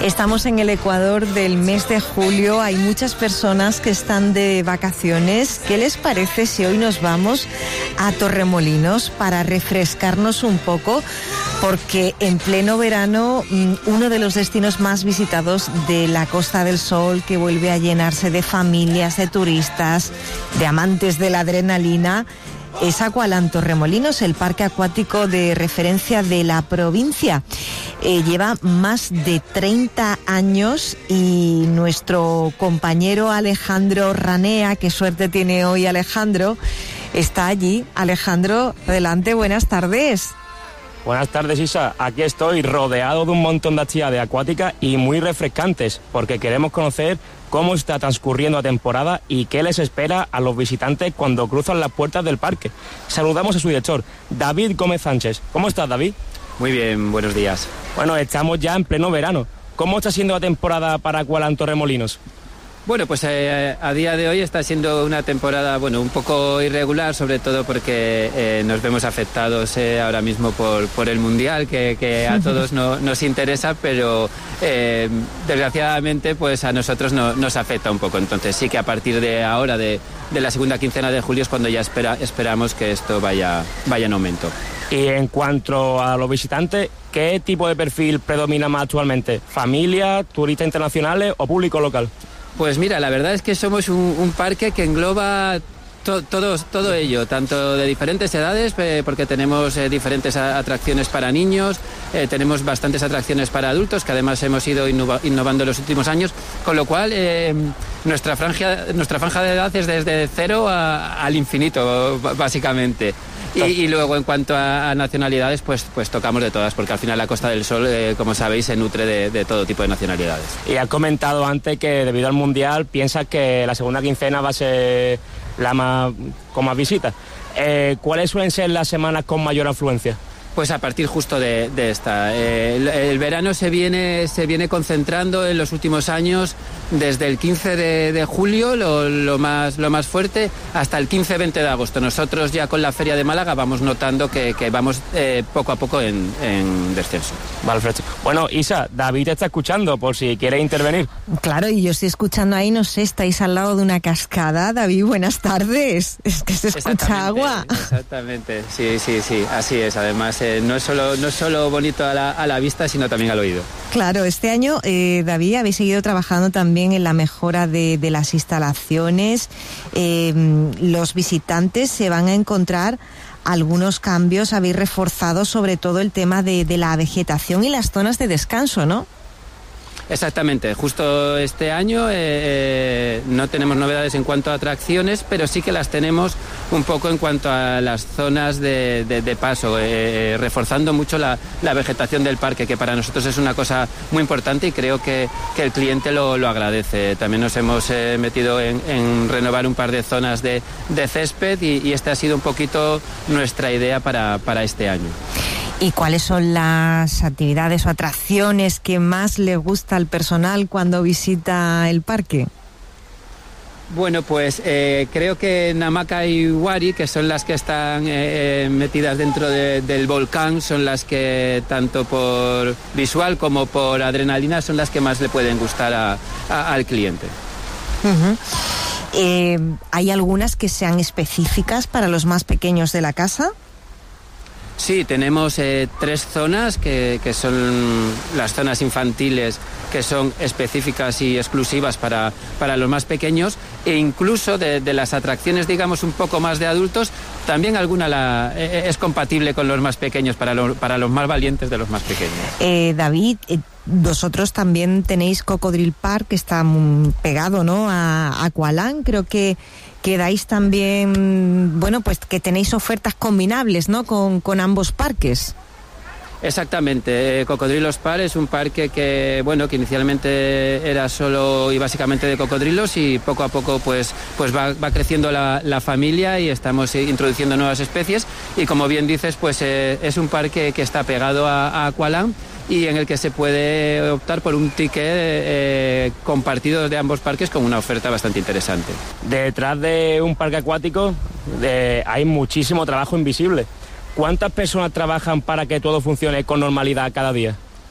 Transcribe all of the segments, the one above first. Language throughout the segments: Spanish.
Estamos en el Ecuador del mes de julio, hay muchas personas que están de vacaciones. ¿Qué les parece si hoy nos vamos a Torremolinos para refrescarnos un poco? Porque en pleno verano, uno de los destinos más visitados de la Costa del Sol, que vuelve a llenarse de familias, de turistas, de amantes de la adrenalina, es Aqualand Torremolinos, el parque acuático de referencia de la provincia. Lleva más de 30 años y nuestro compañero Alejandro Ranea, qué suerte tiene hoy Alejandro, está allí. Alejandro, adelante, buenas tardes. Buenas tardes, Isa. Aquí estoy rodeado de un montón de actividades acuáticas y muy refrescantes, porque queremos conocer cómo está transcurriendo la temporada y qué les espera a los visitantes cuando cruzan las puertas del parque. Saludamos a su director, David Gómez Sánchez. ¿Cómo estás, David? Muy bien, buenos días. Bueno, estamos ya en pleno verano. ¿Cómo está siendo la temporada para Aqualand Torremolinos? Bueno, pues a día de hoy está siendo una temporada, bueno, un poco irregular, sobre todo porque nos vemos afectados ahora mismo por el Mundial, que a todos nos interesa, pero desgraciadamente pues a nosotros nos afecta un poco. Entonces sí que a partir de ahora, de la segunda quincena de julio, es cuando ya esperamos que esto vaya en aumento. Y en cuanto a los visitantes, ¿qué tipo de perfil predomina más actualmente? ¿Familia, turistas internacionales o público local? Pues mira, la verdad es que somos un parque que engloba todo ello, tanto de diferentes edades, porque tenemos diferentes atracciones para niños, tenemos bastantes atracciones para adultos, que además hemos ido innovando en los últimos años, con lo cual nuestra franja de edad es desde 0 al infinito, básicamente. Y luego en cuanto a nacionalidades, pues tocamos de todas, porque al final la Costa del Sol, como sabéis, se nutre de todo tipo de nacionalidades. Y has comentado antes que debido al Mundial piensas que la segunda quincena va a ser con más visitas. ¿Cuáles suelen ser las semanas con mayor afluencia? Pues a partir justo de esta. El verano se viene concentrando en los últimos años desde el 15 de julio, lo más fuerte, hasta el 15-20 de agosto. Nosotros ya con la Feria de Málaga vamos notando que vamos poco a poco en descenso. Vale, perfecto. Bueno, Isa, David te está escuchando por si quiere intervenir. Claro, y yo estoy escuchando ahí, no sé, estáis al lado de una cascada. David, buenas tardes. Es que se escucha agua. Exactamente, sí, así es. Además, no es solo bonito a la vista, sino también al oído. Claro, este año, David, habéis seguido trabajando también en la mejora de las instalaciones. Los visitantes se van a encontrar algunos cambios, habéis reforzado sobre todo el tema de la vegetación y las zonas de descanso, ¿no? Exactamente, justo este año no tenemos novedades en cuanto a atracciones, pero sí que las tenemos un poco en cuanto a las zonas de paso, reforzando mucho la vegetación del parque, que para nosotros es una cosa muy importante y creo que el cliente lo agradece. También nos hemos metido en renovar un par de zonas de césped y esta ha sido un poquito nuestra idea para este año. ¿Y cuáles son las actividades o atracciones que más le gusta al personal cuando visita el parque? Bueno, pues creo que Namaka y Wari, que son las que están metidas dentro del volcán, son las que tanto por visual como por adrenalina son las que más le pueden gustar al cliente. Uh-huh. ¿Hay algunas que sean específicas para los más pequeños de la casa? Sí, tenemos 3 zonas que son las zonas infantiles, que son específicas y exclusivas para los más pequeños, e incluso de las atracciones, digamos, un poco más de adultos, también alguna es compatible con los más pequeños, para los más valientes de los más pequeños. David, vosotros también tenéis Cocodril Park, que está pegado, ¿no?, a Aqualand. Creo que dais también, bueno, pues que tenéis ofertas combinables, ¿no?, con ambos parques. Exactamente, Cocodrilos Park es un parque que inicialmente era solo y básicamente de cocodrilos, y poco a poco pues va creciendo la familia y estamos introduciendo nuevas especies, y como bien dices, pues es un parque que está pegado a Aqualand y en el que se puede optar por un ticket compartido de ambos parques con una oferta bastante interesante. Detrás de un parque acuático hay muchísimo trabajo invisible. ¿Cuántas personas trabajan para que todo funcione con normalidad cada día?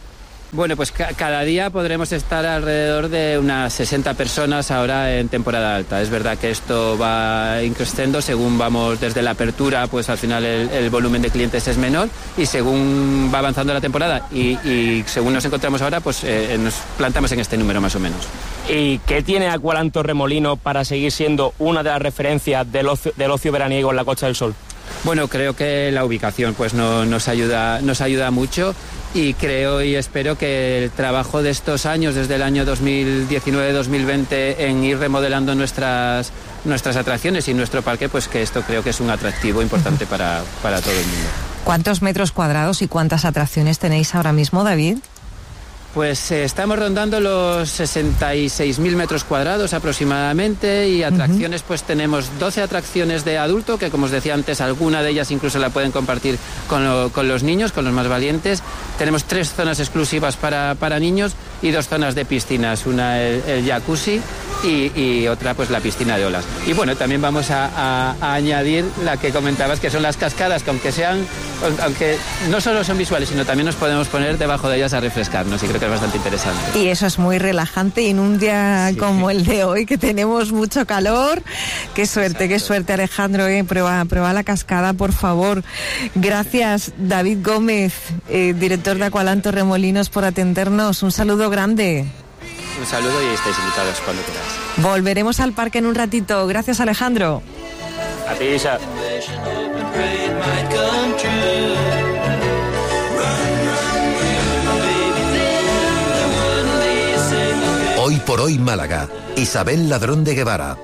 Bueno, pues cada día podremos estar alrededor de unas 60 personas ahora en temporada alta. Es verdad que esto va increciendo según vamos desde la apertura, pues al final el volumen de clientes es menor, y según va avanzando la temporada y según nos encontramos ahora, pues nos plantamos en este número más o menos. ¿Y qué tiene Aqualand Torremolinos para seguir siendo una de las referencias del ocio veraniego en la Costa del Sol? Bueno, creo que la ubicación pues nos ayuda mucho, y creo y espero que el trabajo de estos años, desde el año 2019-2020, en ir remodelando nuestras atracciones y nuestro parque, pues que esto creo que es un atractivo importante para todo el mundo. ¿Cuántos metros cuadrados y cuántas atracciones tenéis ahora mismo, David? Pues estamos rondando los 66.000 metros cuadrados aproximadamente, y atracciones, pues tenemos 12 atracciones de adulto, que como os decía antes, alguna de ellas incluso la pueden compartir con los niños, con los más valientes. Tenemos 3 zonas exclusivas para niños y 2 zonas de piscinas, una el jacuzzi y otra pues la piscina de olas. Y bueno, también vamos a añadir la que comentabas, que son las cascadas, que aunque no solo son visuales, sino también nos podemos poner debajo de ellas a refrescarnos, y creo que es bastante interesante. Y eso es muy relajante, y en un día como el de hoy, que tenemos mucho calor. Qué suerte. Exacto. Qué suerte, Alejandro, prueba la cascada, por favor. Gracias, David Gómez, director de Aqualand Torremolinos, por atendernos. Un saludo grande. Un saludo, y estáis invitados cuando queráis. Volveremos al parque en un ratito. Gracias, Alejandro. A ti, Isa. Hoy por hoy Málaga. Isabel Ladrón de Guevara.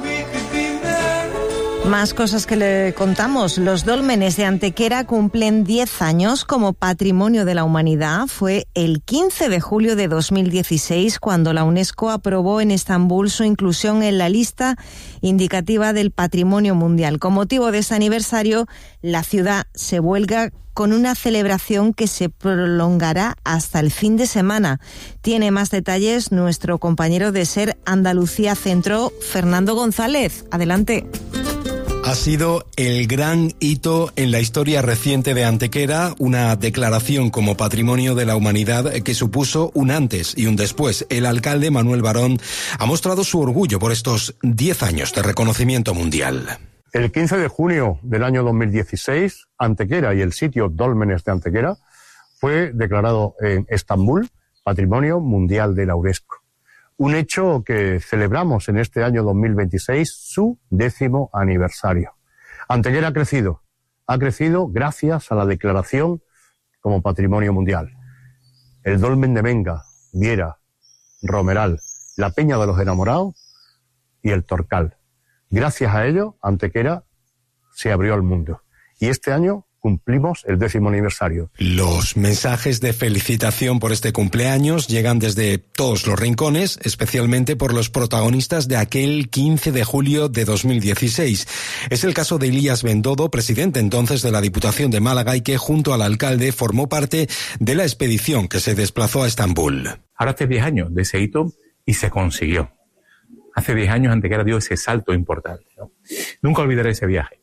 Más cosas que le contamos. Los dólmenes de Antequera cumplen 10 años como Patrimonio de la Humanidad. Fue el 15 de julio de 2016 cuando la UNESCO aprobó en Estambul su inclusión en la lista indicativa del Patrimonio Mundial. Con motivo de este aniversario, la ciudad se vuelca con una celebración que se prolongará hasta el fin de semana. Tiene más detalles nuestro compañero de SER Andalucía Centro, Fernando González. Adelante. Ha sido el gran hito en la historia reciente de Antequera, una declaración como Patrimonio de la Humanidad que supuso un antes y un después. El alcalde Manuel Barón ha mostrado su orgullo por estos 10 años de reconocimiento mundial. El 15 de junio del año 2016, Antequera y el sitio Dólmenes de Antequera fue declarado en Estambul Patrimonio Mundial de la UNESCO. Un hecho que celebramos en este año 2026, su 10º aniversario. Antequera ha crecido gracias a la declaración como Patrimonio Mundial. El Dolmen de Menga, Viera, Romeral, la Peña de los Enamorados y el Torcal. Gracias a ello, Antequera se abrió al mundo. Y este año cumplimos el 10º aniversario. Los mensajes de felicitación por este cumpleaños llegan desde todos los rincones, especialmente por los protagonistas de aquel 15 de julio de 2016. Es el caso de Elías Bendodo, presidente entonces de la Diputación de Málaga, y que junto al alcalde formó parte de la expedición que se desplazó a Estambul. Ahora hace 10 años de ese hito y se consiguió. Hace 10 años Antequera dio ese salto importante, ¿no? Nunca olvidaré ese viaje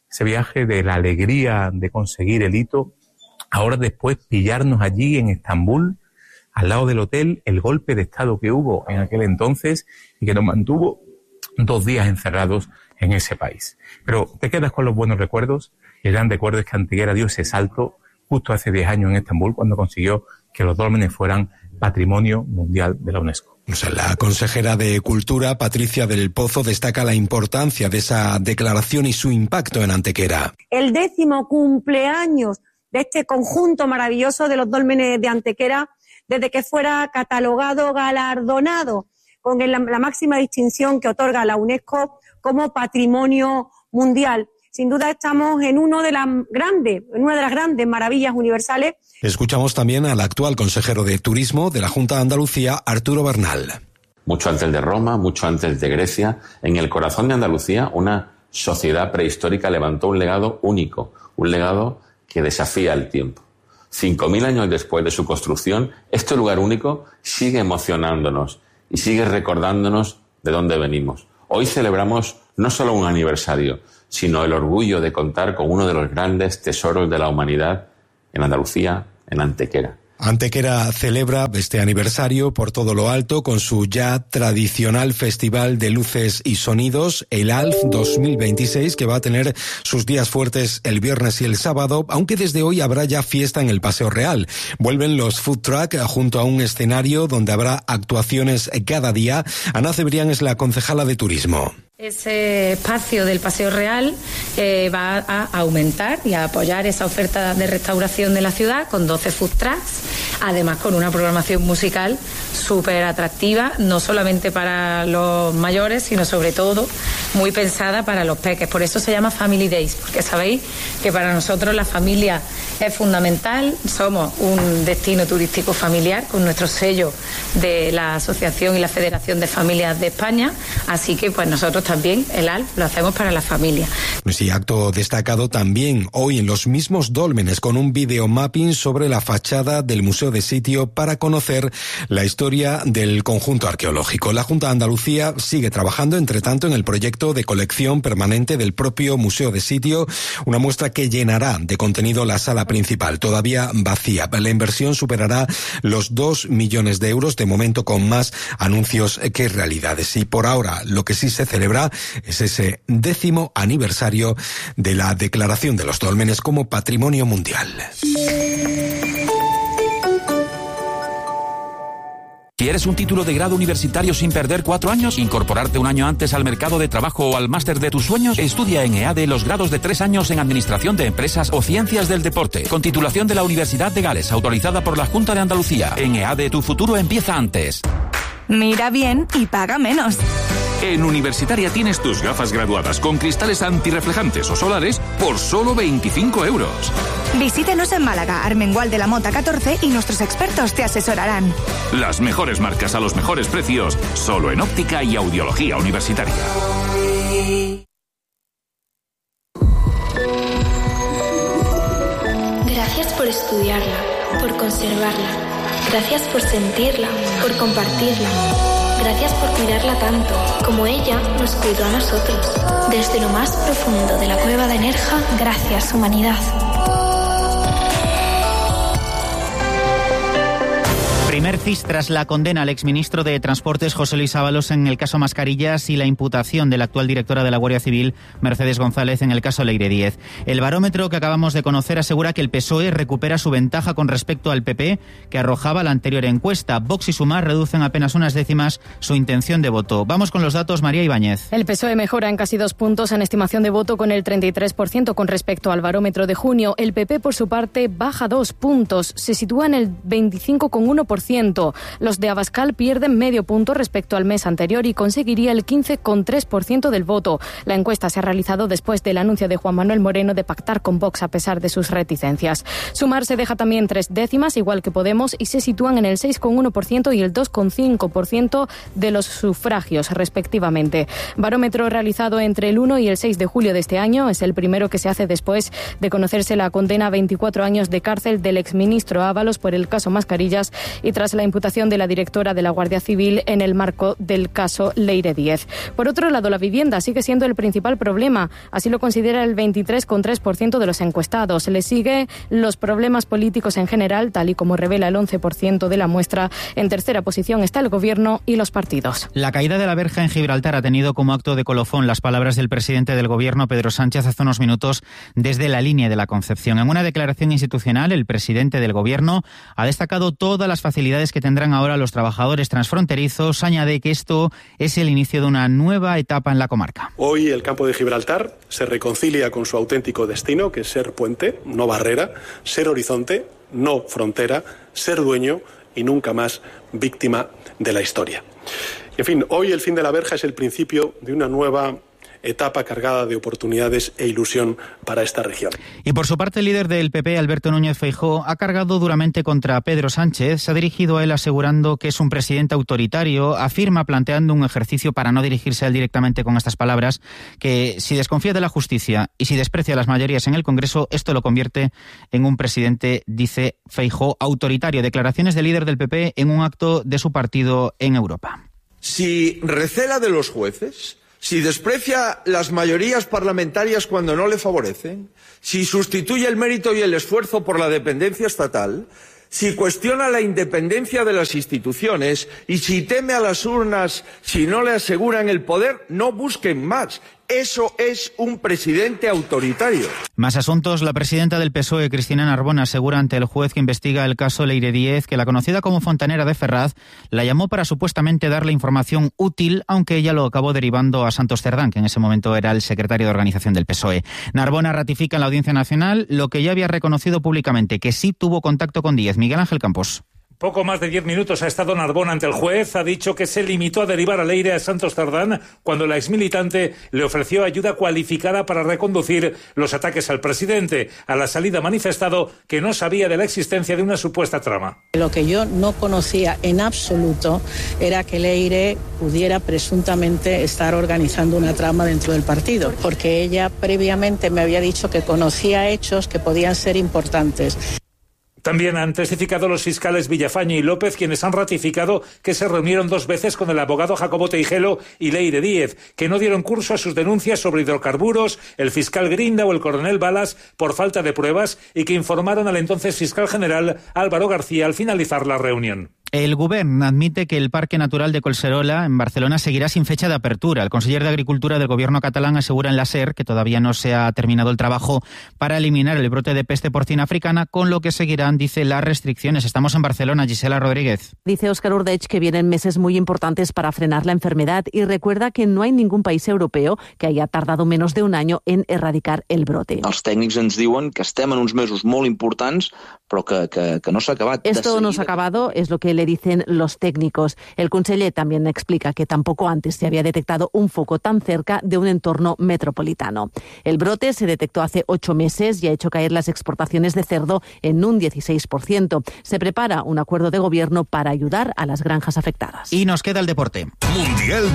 de la alegría de conseguir el hito. Ahora después pillarnos allí en Estambul, al lado del hotel, el golpe de estado que hubo en aquel entonces y que nos mantuvo 2 días encerrados en ese país. Pero te quedas con los buenos recuerdos, y el gran recuerdo es que Antequera dio ese salto justo hace 10 años en Estambul, cuando consiguió que los dólmenes fueran Patrimonio Mundial de la UNESCO. La consejera de Cultura, Patricia del Pozo, destaca la importancia de esa declaración y su impacto en Antequera. El 10º cumpleaños de este conjunto maravilloso de los dólmenes de Antequera, desde que fuera catalogado, galardonado con la máxima distinción que otorga la UNESCO como Patrimonio Mundial. Sin duda estamos en una de las grandes maravillas universales. Escuchamos también al actual consejero de Turismo de la Junta de Andalucía, Arturo Bernal. Mucho antes de Roma, mucho antes de Grecia, en el corazón de Andalucía, una sociedad prehistórica levantó un legado único, un legado que desafía el tiempo. 5.000 años después de su construcción, este lugar único sigue emocionándonos y sigue recordándonos de dónde venimos. Hoy celebramos no solo un aniversario, sino el orgullo de contar con uno de los grandes tesoros de la humanidad en Andalucía, en Antequera. Antequera celebra este aniversario por todo lo alto con su ya tradicional Festival de Luces y Sonidos, el ALF 2026, que va a tener sus días fuertes el viernes y el sábado, aunque desde hoy habrá ya fiesta en el Paseo Real. Vuelven los food truck junto a un escenario donde habrá actuaciones cada día. Ana Cebrián es la concejala de Turismo. Ese espacio del Paseo Real va a aumentar y a apoyar esa oferta de restauración de la ciudad con 12 food trucks, además con una programación musical súper atractiva, no solamente para los mayores, sino sobre todo muy pensada para los peques. Por eso se llama Family Days, porque sabéis que para nosotros la familia es fundamental. Somos un destino turístico familiar con nuestro sello de la Asociación y la Federación de Familias de España, así que pues nosotros también el ALF lo hacemos para la familia. Sí, acto destacado también hoy en los mismos dólmenes con un videomapping sobre la fachada del Museo de Sitio para conocer la historia del conjunto arqueológico. La Junta de Andalucía sigue trabajando, entre tanto, en el proyecto de colección permanente del propio Museo de Sitio, una muestra que llenará de contenido la sala principal, todavía vacía. La inversión superará los 2 millones de euros, de momento con más anuncios que realidades. Y por ahora, lo que sí se celebra es ese 10º aniversario de la declaración de los dólmenes como Patrimonio Mundial. ¿Quieres un título de grado universitario sin perder 4 años? ¿Incorporarte un año antes al mercado de trabajo o al máster de tus sueños? Estudia en EADE los grados de 3 años en Administración de Empresas o Ciencias del Deporte, con titulación de la Universidad de Gales, autorizada por la Junta de Andalucía. En EADE tu futuro empieza antes. Mira bien y paga menos. En Universitaria tienes tus gafas graduadas con cristales antirreflejantes o solares por solo 25 euros. Visítenos en Málaga, Armengual de la Mota 14 y nuestros expertos te asesorarán. Las mejores marcas a los mejores precios, solo en óptica y audiología universitaria. Gracias por estudiarla, por conservarla. Gracias por sentirla, por compartirla. Gracias por cuidarla tanto, como ella nos cuidó a nosotros. Desde lo más profundo de la cueva de Nerja, gracias, humanidad. Primer CIS tras la condena al exministro de Transportes José Luis Ábalos en el caso Mascarillas y la imputación de la actual directora de la Guardia Civil, Mercedes González, en el caso Leire Díez. El barómetro que acabamos de conocer asegura que el PSOE recupera su ventaja con respecto al PP, que arrojaba la anterior encuesta. Vox y Sumar reducen apenas unas décimas su intención de voto. Vamos con los datos, María Ibáñez. El PSOE mejora en casi 2 puntos en estimación de voto con el 33% con respecto al barómetro de junio. El PP, por su parte, baja 2 puntos. Se sitúa en el 25,1%. Los de Abascal pierden medio punto respecto al mes anterior y conseguiría el 15,3% del voto. La encuesta se ha realizado después del anuncio de Juan Manuel Moreno de pactar con Vox a pesar de sus reticencias. Sumar se deja también 3 décimas, igual que Podemos, y se sitúan en el 6,1% y el 2,5% de los sufragios, respectivamente. Barómetro realizado entre el 1 y el 6 de julio de este año. Es el primero que se hace después de conocerse la condena a 24 años de cárcel del exministro Ábalos por el caso Mascarillas y tras la imputación de la directora de la Guardia Civil en el marco del caso Leire Díez. Por otro lado, la vivienda sigue siendo el principal problema. Así lo considera el 23,3% de los encuestados. Le sigue los problemas políticos en general, tal y como revela el 11% de la muestra. En tercera posición está el gobierno y los partidos. La caída de la verja en Gibraltar ha tenido como acto de colofón las palabras del presidente del gobierno, Pedro Sánchez, hace unos minutos desde la línea de la Concepción. En una declaración institucional, el presidente del gobierno ha destacado todas las facilidades que tendrán ahora los trabajadores transfronterizos. Añade que esto es el inicio de una nueva etapa en la comarca. Hoy el campo de Gibraltar se reconcilia con su auténtico destino, que es ser puente, no barrera, ser horizonte, no frontera, ser dueño y nunca más víctima de la historia. En fin, hoy el fin de la verja es el principio de una nueva etapa cargada de oportunidades e ilusión para esta región. Y por su parte, el líder del PP, Alberto Núñez Feijóo, ha cargado duramente contra Pedro Sánchez. Se ha dirigido a él asegurando que es un presidente autoritario. Afirma, planteando un ejercicio para no dirigirse a él directamente con estas palabras, que si desconfía de la justicia y si desprecia las mayorías en el Congreso, esto lo convierte en un presidente, dice Feijóo, autoritario. Declaraciones del líder del PP en un acto de su partido en Europa. Si recela de los jueces, si desprecia las mayorías parlamentarias cuando no le favorecen, si sustituye el mérito y el esfuerzo por la dependencia estatal, si cuestiona la independencia de las instituciones y si teme a las urnas si no le aseguran el poder, no busquen más. Eso es un presidente autoritario. Más asuntos. La presidenta del PSOE, Cristina Narbona, asegura ante el juez que investiga el caso Leire Díez que la conocida como Fontanera de Ferraz la llamó para supuestamente darle información útil, aunque ella lo acabó derivando a Santos Cerdán, que en ese momento era el secretario de organización del PSOE. Narbona ratifica en la Audiencia Nacional lo que ya había reconocido públicamente, que sí tuvo contacto con Díez. Miguel Ángel Campos. Poco más de 10 minutos ha estado Narbona ante el juez. Ha dicho que se limitó a derivar a Leire a Santos Cerdán cuando la exmilitante le ofreció ayuda cualificada para reconducir los ataques al presidente. A la salida ha manifestado que no sabía de la existencia de una supuesta trama. Lo que yo no conocía en absoluto era que Leire pudiera presuntamente estar organizando una trama dentro del partido, porque ella previamente me había dicho que conocía hechos que podían ser importantes. También han testificado los fiscales Villafañe y López, quienes han ratificado que se reunieron 2 veces con el abogado Jacobo Teijelo y Leire Díez, que no dieron curso a sus denuncias sobre hidrocarburos, el fiscal Grinda o el coronel Balas por falta de pruebas, y que informaron al entonces fiscal general Álvaro García al finalizar la reunión. El Govern admite que el Parque Natural de Collserola en Barcelona seguirá sin fecha de apertura. El conseller de Agricultura del gobierno catalán asegura en la SER que todavía no se ha terminado el trabajo para eliminar el brote de peste porcina africana, con lo que seguirán, dice, las restricciones. Estamos en Barcelona, Gisela Rodríguez. Dice Óscar Urdech que vienen meses muy importantes para frenar la enfermedad y recuerda que no hay ningún país europeo que haya tardado menos de un año en erradicar el brote. Els tècnics ens diuen que estem en uns mesos molt importants, però que no s'ha acabat. Esto no se ha acabado, es lo que le dicen los técnicos. El conseller también explica que tampoco antes se había detectado un foco tan cerca de un entorno metropolitano. El brote se detectó hace 8 meses y ha hecho caer las exportaciones de cerdo en un 16%. Se prepara un acuerdo de gobierno para ayudar a las granjas afectadas. Y nos queda el deporte. Mundial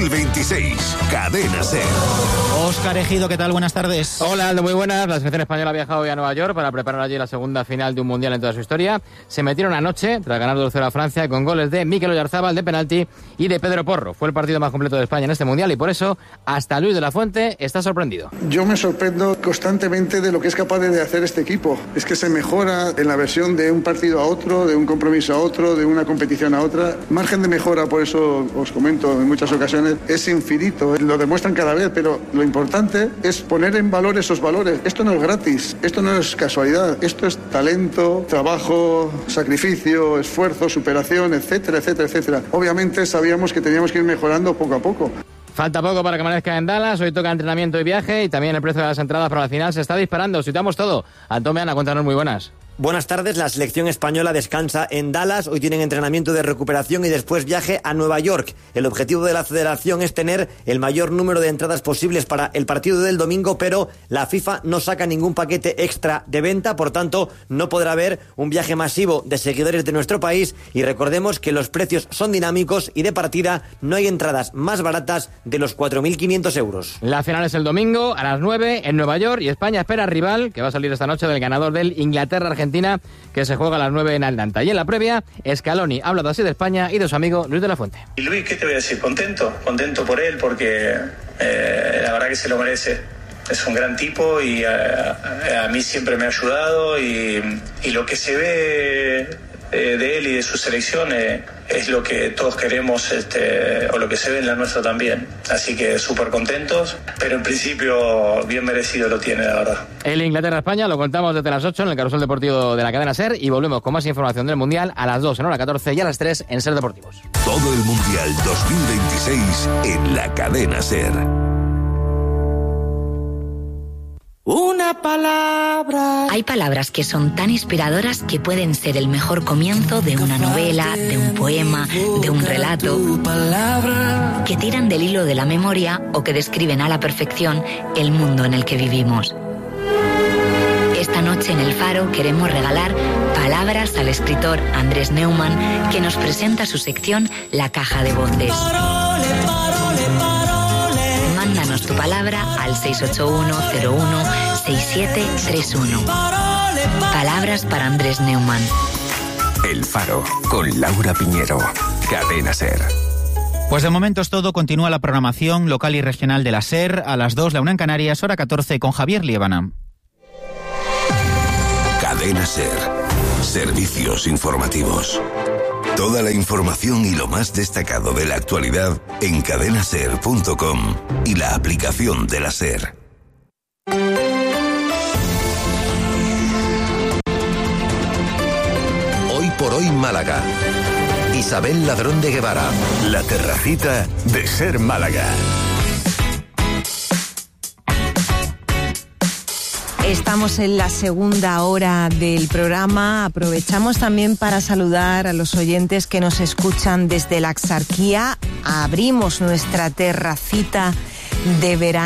2026, Cadena SER. Óscar Ejido, ¿qué tal? Buenas tardes. Hola, Aldo, muy buenas. La selección española ha viajado hoy a Nueva York para preparar allí la segunda final de un mundial en toda su historia. Se metieron anoche, tras ganar 2-0 a Francia, con goles de Mikel Oyarzábal de penalti y de Pedro Porro. Fue el partido más completo de España en este mundial y por eso hasta Luis de la Fuente está sorprendido. Yo me sorprendo constantemente de lo que es capaz de hacer este equipo. Es que se mejora en la versión de un partido a otro, de un compromiso a otro, de una competición a otra. Margen de mejora, por eso os comento en muchas ocasiones, es infinito. Lo demuestran cada vez, pero lo importante es poner en valor esos valores. Esto no es gratis, esto no es casualidad, esto es talento, trabajo, sacrificio, esfuerzo, superación, etcétera, etcétera, etcétera. Obviamente sabíamos que teníamos que ir mejorando poco a poco. Falta poco para que amanezca en Dallas. Hoy toca entrenamiento y viaje y también el precio de las entradas para la final se está disparando. Situamos todo. Antón Meana, cuéntanos, muy buenas. Buenas tardes, la selección española descansa en Dallas, hoy tienen entrenamiento de recuperación y después viaje a Nueva York. El objetivo de la federación es tener el mayor número de entradas posibles para el partido del domingo, pero la FIFA no saca ningún paquete extra de venta, por tanto no podrá haber un viaje masivo de seguidores de nuestro país y recordemos que los precios son dinámicos y de partida no hay entradas más baratas de los 4.500 euros. La final es el domingo a las 9 en Nueva York y España espera rival que va a salir esta noche del ganador del Inglaterra-Argentina, que se juega a las 9 en Atlanta. Y en la previa, Scaloni ha hablado así de España y de su amigo Luis de la Fuente. Y Luis, ¿qué te voy a decir? Contento por él porque la verdad que se lo merece. Es un gran tipo y a mí siempre me ha ayudado y lo que se ve de él y de su selección es lo que todos queremos, o lo que se ve en la nuestra también. Así que súper contentos, pero en principio bien merecido lo tiene, la verdad. El Inglaterra-España lo contamos desde las 8 en el Carrusel Deportivo de la cadena SER y volvemos con más información del Mundial a las 2 en hora 14 y a las 3 en SER Deportivos. Todo el Mundial 2026 en la cadena SER. Una palabra. Hay palabras que son tan inspiradoras que pueden ser el mejor comienzo de una novela, de un poema, de un relato, que tiran del hilo de la memoria o que describen a la perfección el mundo en el que vivimos. Esta noche en El Faro queremos regalar palabras al escritor Andrés Neumann, que nos presenta su sección La Caja de Voces. Mándanos tu palabra al 681-01-6731. Palabras para Andrés Neumann. El Faro, con Laura Piñero. Cadena SER. Pues de momento es todo. Continúa la programación local y regional de la SER. A las 2, la 1 en Canarias, hora 14, con Javier Liébana. Cadena SER. Servicios informativos. Toda la información y lo más destacado de la actualidad en cadenaser.com y la aplicación de la SER. Hoy por hoy Málaga. Isabel Ladrón de Guevara. La terracita de SER Málaga. Estamos en la segunda hora del programa. Aprovechamos también para saludar a los oyentes que nos escuchan desde la Axarquía. Abrimos nuestra terracita de verano.